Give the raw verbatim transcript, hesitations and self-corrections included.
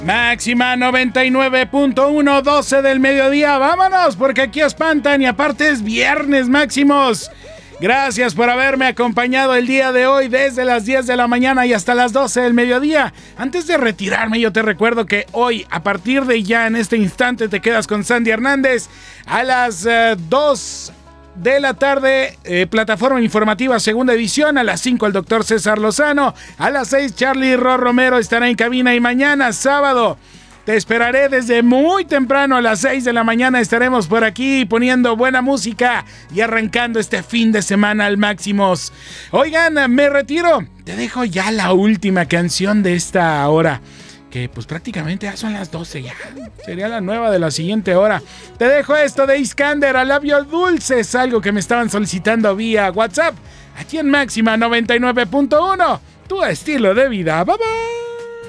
Máxima noventa y nueve punto uno, doce del mediodía. Vámonos, porque aquí espantan y aparte es viernes, Máximos. Gracias por haberme acompañado el día de hoy desde las diez de la mañana y hasta las doce del mediodía. Antes de retirarme, yo te recuerdo que hoy, a partir de ya en este instante, te quedas con Sandy Hernández a las uh, dos de la tarde, eh, plataforma informativa segunda edición. A las cinco el doctor César Lozano, a las seis Charlie Ro Romero estará en cabina y mañana sábado te esperaré desde muy temprano. A las seis de la mañana estaremos por aquí poniendo buena música y arrancando este fin de semana al Máximos. Oigan, me retiro, te dejo ya la última canción de esta hora, que pues prácticamente ya son las doce, ya sería la nueva de la siguiente hora. Te dejo esto de Iskander, a labios dulces, algo que me estaban solicitando vía WhatsApp, aquí en Máxima noventa y nueve punto uno, tu estilo de vida. Bye bye.